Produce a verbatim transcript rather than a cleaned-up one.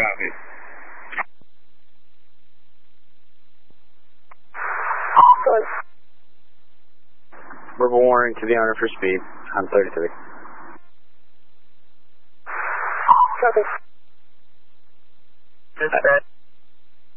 Copy. Good. Verbal warning to the owner for speed on thirty-three. Copy.